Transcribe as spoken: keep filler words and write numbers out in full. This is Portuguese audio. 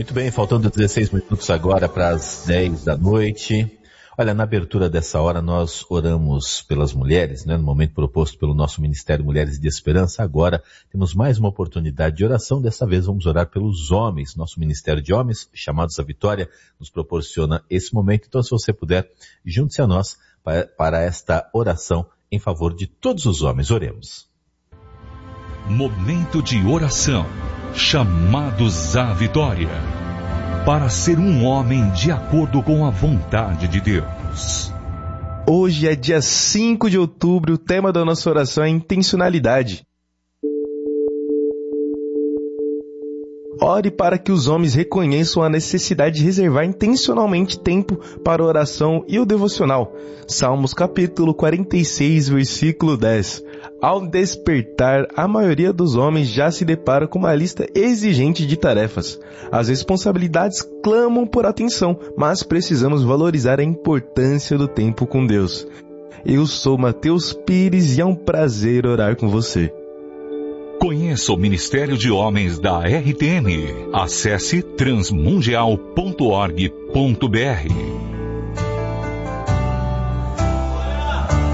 Muito bem, faltando dezesseis minutos agora para as dez da noite. Olha, na abertura dessa hora nós oramos pelas mulheres, né, no momento proposto pelo nosso Ministério Mulheres de Esperança. Agora temos mais uma oportunidade de oração. Dessa vez vamos orar pelos homens. Nosso Ministério de Homens, chamados à Vitória, nos proporciona esse momento. Então, se você puder, junte-se a nós para, para esta oração em favor de todos os homens. Oremos. Momento de oração. Chamados à Vitória. Para ser um homem de acordo com a vontade de Deus. Hoje é dia cinco de outubro, o tema da nossa oração é intencionalidade. Ore para que os homens reconheçam a necessidade de reservar intencionalmente tempo para a oração e o devocional. Salmos capítulo quarenta e seis, versículo dez. Ao despertar, a maioria dos homens já se depara com uma lista exigente de tarefas. As responsabilidades clamam por atenção, mas precisamos valorizar a importância do tempo com Deus. Eu sou Mateus Pires e é um prazer orar com você. Conheça o Ministério de Homens da R T M. Acesse transmundial ponto org ponto br.